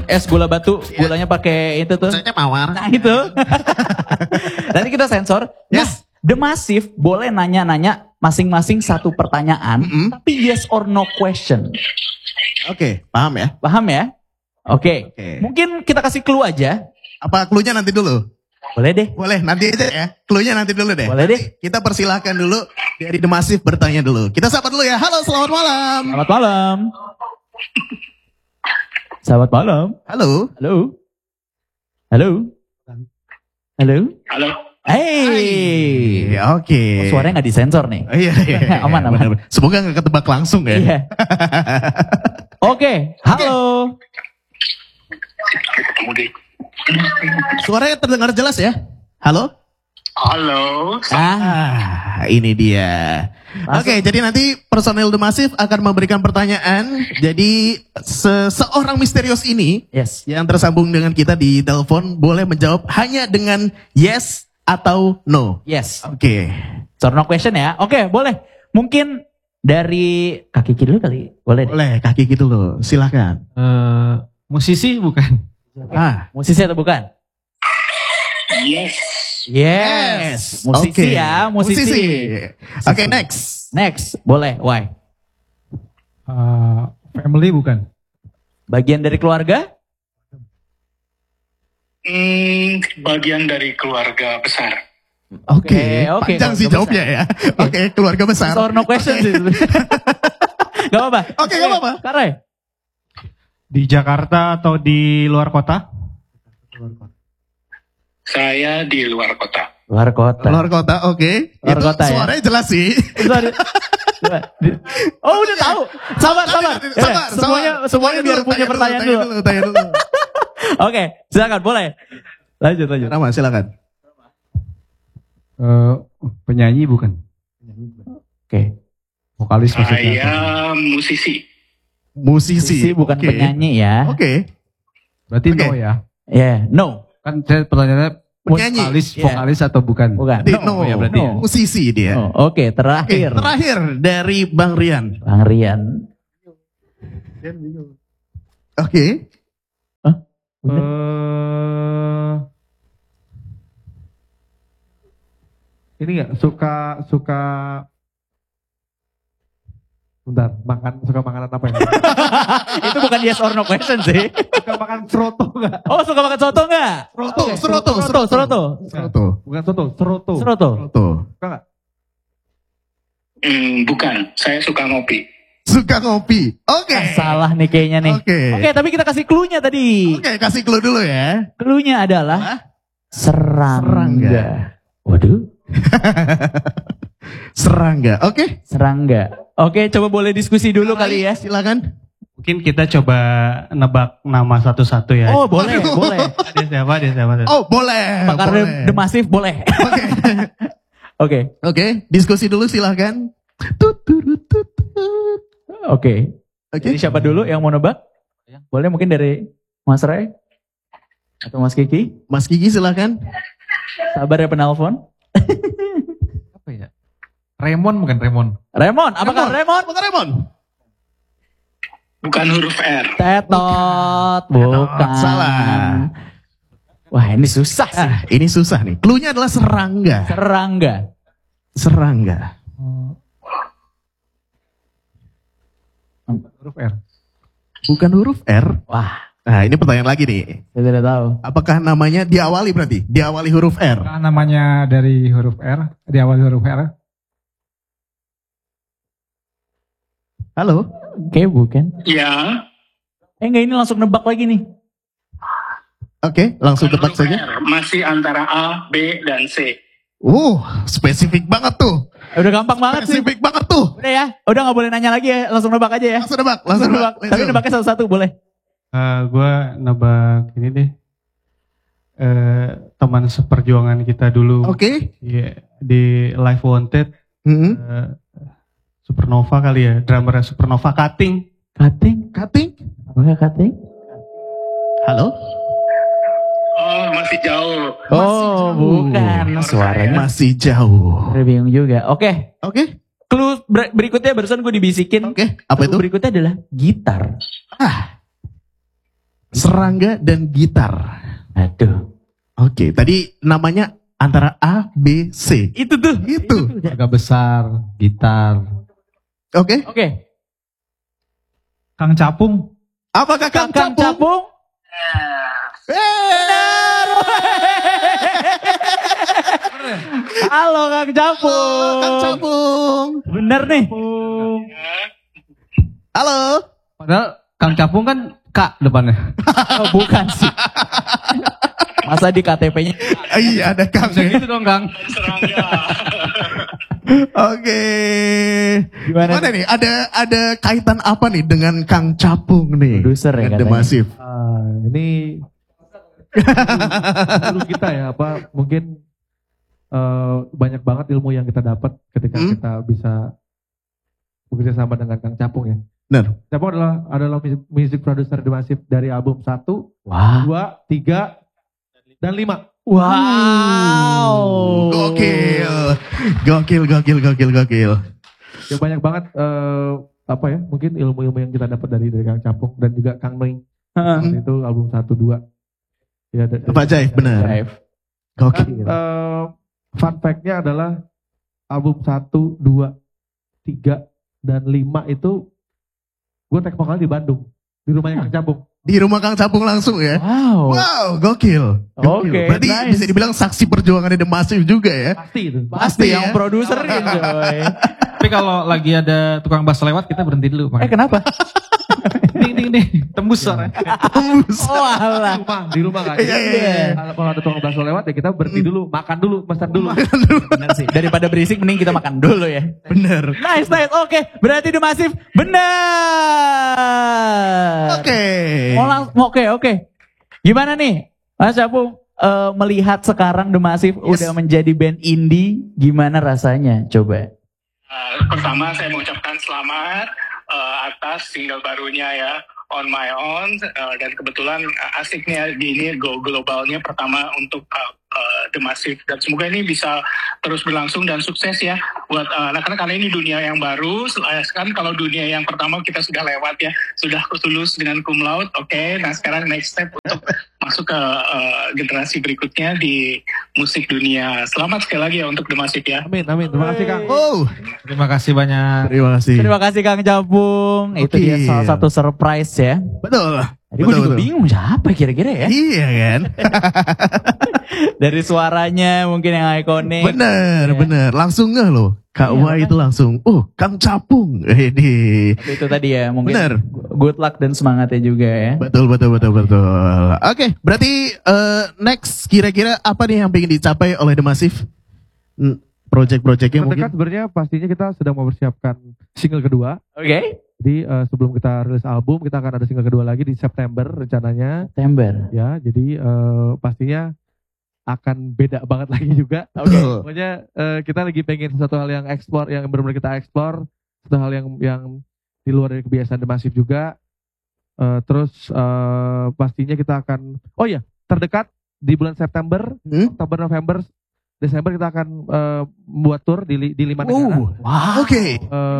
es gula batu, gulanya pakai itu tuh. Saya mawar. Nah itu. Nanti kita sensor. Nah, Yes. The Massive boleh nanya-nanya masing-masing satu pertanyaan, tapi yes or no question. Oke, paham ya? Paham ya? Oke. Oke. Mungkin kita kasih clue aja. Apa clue-nya nanti dulu? Boleh deh. Boleh, nanti aja ya. Clue-nya nanti dulu deh. Boleh deh. Kita persilahkan dulu dari The Massive bertanya dulu. Kita sapa dulu ya. Halo, selamat malam. Selamat malam. Selamat malam. Halo. Halo. Halo. Halo. Halo. Hey. Oke. Suaranya nggak disensor nih. Oh, iya. Aman, aman. Benar-benar. Semoga nggak ketebak langsung ya. Iya. Oke. Halo. Ketemu di. Suaranya terdengar jelas ya. Halo. Halo. Ini dia. Oke, jadi nanti personel The Massive akan memberikan pertanyaan. Jadi seseorang misterius ini Yes. yang tersambung dengan kita di telepon boleh menjawab hanya dengan yes atau no. Yes. Oke. So no question ya. Oke, boleh. Mungkin dari kaki kiri dulu kali. Boleh deh. Boleh kaki gitu loh. Silakan. Musisi bukan? Musisi atau bukan? Yes. Yes. Musisi Oke. ya, musisi. Oke, next. Next, boleh. Why? Family bukan? Bagian dari keluarga? Bagian dari keluarga besar. Oke. Oke, Panjang sih keluarga jawabnya ya. Oke, keluarga besar. So no question sih. Gak apa-apa. Oke, gak apa-apa. Karena Di Jakarta atau di luar kota? Saya di luar kota. luar kota. Luar kota, oke. Luar Itu kota ya. suaranya jelas sih. Oh udah tahu. Sabar. Semuanya biar punya pertanyaan dulu. Tanya dulu. Oke, silakan boleh. Lanjut. Rama, silakan. Penyanyi bukan? Oke. Vokalis maksudnya? Saya musisi. Musisi. Bukan Oke. penyanyi ya. Oke. Berarti Oke. no ya? Yeah, no. Kan saya pertanyaannya Penyanyi. vokalis atau bukan? Bukan. No, ya berarti ya. musisi dia. Oh, Oke, Oke, terakhir. terakhir dari Bang Rian. Bang Rian. Oke. Ini nggak suka bentar, suka makanan apa ya? Itu bukan yes or no question sih. Suka makan seroto nggak? Oh, suka makan soto nggak? Seroto. Bukan soto, seroto. Seroto. Suka nggak? Bukan. Saya suka ngopi. Suka ngopi. Oke. Salah nih kayaknya nih. Oke. Tapi kita kasih clue-nya tadi. Oke, kasih clue dulu ya. Clue-nya adalah serangga. Waduh. Serangga. Oke. Serangga. Oke, coba boleh diskusi dulu kali ya. Silakan. Mungkin kita coba nebak nama satu-satu ya. Oh, boleh. Dia siapa? Oh, boleh. Pakar boleh. The Massive boleh. Oke. Oke. Oke, diskusi dulu silakan. Oke. Oke. Jadi siapa dulu yang mau nebak? Boleh mungkin dari Mas Ray atau Mas Kiki? Mas Kiki silakan. Sabar ya penelpon. Apa ya? Raymond bukan Raymond? Raymond, apakah Raymond? Bukan Raymond. Bukan huruf R. Tetot, bukan. Salah. Wah, ini susah sih. Ini susah nih. Clue-nya adalah serangga. Serangga. Huruf R. Bukan huruf R. Wah, Nah, ini pertanyaan lagi nih. saya tidak tahu. Apakah namanya diawali berarti? Diawali huruf R. Namanya dari huruf R, diawali huruf R. Halo? Oke, bukan. Ya. Enggak, ini langsung nebak lagi nih. Oke, langsung Bukan tebak huruf saja. R. Masih antara A, B, dan C. Spesifik banget tuh. Udah gampang banget sih. Spesifik banget tuh. Udah ya, udah gak boleh nanya lagi ya, langsung nebak aja ya. Langsung nebak. Tapi nebaknya satu-satu boleh. Gue nebak ini deh. Teman seperjuangan kita dulu. Oke. Iya, di Live Wanted. Mm-hmm. Supernova kali ya, drummernya Supernova, Cutting. Cutting? Apakah cutting? Halo? Oh, masih jauh. Oh, bukan. Suaranya Masih jauh. bingung juga. Oke. Oke. Clue berikutnya barusan gue dibisikin. Oke. Apa Clue itu? berikutnya adalah gitar. serangga, dan gitar. Aduh. Oke, tadi namanya antara A, B, C. Itu tuh. Itu. Agak besar, gitar. Oke. Oke. Kang Capung. Apakah Kang Kang Capung? Capung. Benar. Halo Kang Capung. Kang Capung. Bener nih. Halo. Padahal Kang Capung kan K depannya. Oh, bukan sih. Masa di KTP-nya? Iya, ada Kang. Bisa gitu dong Kang. Serangga. Oke. Gimana nih? Ada kaitan apa nih dengan Kang Capung nih? Produser ya Dengan The katanya. Massive. Ini dulu kita ya, apa mungkin banyak banget ilmu yang kita dapat ketika kita bisa bekerja sama dengan Kang Capung ya. Benar. Capung adalah music producer The Massive dari album 1, Wah. 2, 3, dan 5. Wow. Gokil. Ya banyak banget apa ya, mungkin ilmu-ilmu yang kita dapat dari Kang Capung dan juga Kang Noi. Itu album 1, 2. Ya, Pak Jai, benar. Drive. Gokil. Fun fact-nya adalah album 1, 2, 3, dan 5 itu gue take vokal di Bandung. Di rumahnya Kang Capung. Di rumah Kang Capung langsung ya. Wow. Wow, gokil. Oke, Berarti nice. bisa dibilang saksi perjuangan The Massive juga ya. Pasti itu. Pasti ya. yang produserin coy. Tapi kalau lagi ada tukang bass lewat kita berhenti dulu. Pak. Kenapa? Ding ding ding, tembus suaranya. Oh alah. Di rumah kan. Iya. Kalau ada tukang bakso lewat ya kita berhenti dulu, makan dulu, pesan dulu. Bener sih. Daripada berisik mending kita makan dulu ya. Bener. Nice. Oke. Berarti The Massive benar. Oke. Gimana nih Mas Capung melihat sekarang The Massive udah menjadi band indie, gimana rasanya? Coba. Pertama saya mengucapkan selamat atas single barunya ya, On My Own, dan kebetulan asiknya di ini go globalnya pertama untuk The Massive, dan semoga ini bisa terus berlangsung dan sukses ya buat karena kali ini dunia yang baru kan. Kalau dunia yang pertama kita sudah lewat ya, sudah lulus dengan cum laude. Oke, nah sekarang next step untuk masuk ke generasi berikutnya di musik dunia. Selamat sekali lagi ya untuk The Massive ya. Amin. Terima kasih Kang. Oh, Terima kasih banyak. terima kasih. Terima kasih Kang Capung. Itu Oke. dia salah satu surprise ya. Betul. Tadi gue juga bingung siapa kira-kira ya. Iya kan? Dari suaranya mungkin yang ikonik. Bener. Langsung ngeh loh. Kak Iya, Wah itu langsung, Kang Capung. Ini. Tapi itu tadi ya mungkin Bener. good luck dan semangatnya juga ya. Betul. Oke, berarti next kira-kira apa nih yang pengen dicapai oleh The Massive? Project-projectnya mungkin? Terdekat sebenarnya pastinya kita sedang mempersiapkan single kedua. Oke. Jadi sebelum kita rilis album, kita akan ada single kedua lagi di September rencananya. September. Ya, jadi pastinya akan beda banget lagi juga. Oke. Pokoknya kita lagi pengen sesuatu hal yang explore, yang benar-benar kita explore, satu hal yang di luar dari kebiasaan The Massive juga. Terus pastinya kita akan, terdekat di bulan September, Oktober, November, Desember kita akan membuat tour di 5 negara. Wow. Oke.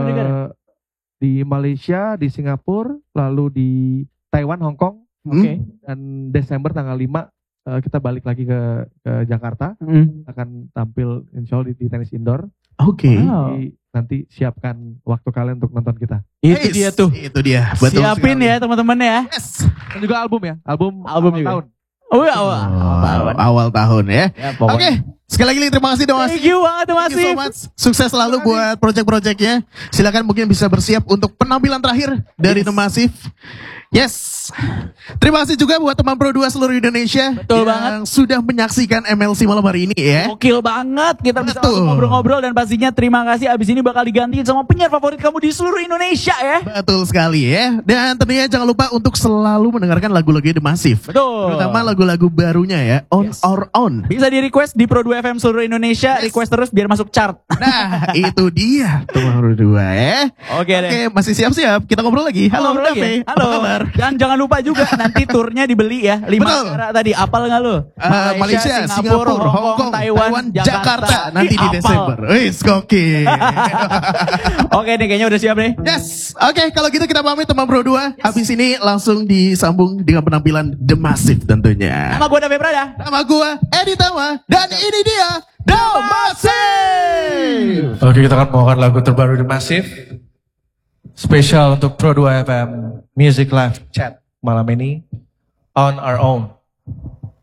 Di Malaysia, di Singapura, lalu di Taiwan, Hong Kong. Oke. Dan Desember tanggal 5 kita balik lagi ke Jakarta. Akan tampil insya Allah di tenis indoor. Oke. Wow. Jadi nanti siapkan waktu kalian untuk nonton kita. Itu dia tuh. Itu dia. Betul Siapin sekali. ya teman-teman ya. Yes. Dan juga album ya. Album juga. tahun. Oh ya awal. Awal tahun ya. Ya, pokoknya. Oke. Sekali lagi terima kasih The Massive. Thank you banget The Thank you so Massive. much. Sukses selalu buat project-projectnya. Silakan mungkin bisa bersiap untuk penampilan terakhir dari The Massive. Yes. Terima kasih juga buat teman Pro 2 seluruh Indonesia. Betul yang sudah menyaksikan MLC malam hari ini ya. Gokil banget. Kita bisa Betul. langsung ngobrol-ngobrol dan pastinya terima kasih. Abis ini bakal digantiin sama penyiar favorit kamu di seluruh Indonesia ya. Betul sekali ya. Dan tentunya jangan lupa untuk selalu mendengarkan lagu-lagu The Massive. Betul. Terutama lagu-lagu barunya ya. On Yes. Our Own. Bisa di request di Pro 2 FM seluruh Indonesia. Yes. Request terus biar masuk chart. Nah itu dia teman Pro 2 ya. Oke deh. Oke masih siap-siap. Kita ngobrol lagi. Halo Ngobrol lagi Dape. ya? Apa Halo. kabar? Desember. Dan jangan lupa juga nanti turnya dibeli ya. 5 Betul. negara tadi. Apal nggak lu? Malaysia, Singapura, Hong Kong, Taiwan, Jakarta. Nanti di Apal. Desember. Wis, gokil. Oke nih, kayaknya udah siap nih. Yes, oke kalau gitu kita pamit teman Pro 2. Habis ini langsung disambung dengan penampilan The Massive tentunya. Nama gue David Prada. Nama gue Edi Tama dan ini dia The Massive. Oke, kita akan membawakan lagu terbaru The Massive. Spesial untuk Pro 2 FM Music Live Chat malam ini. On Our Own.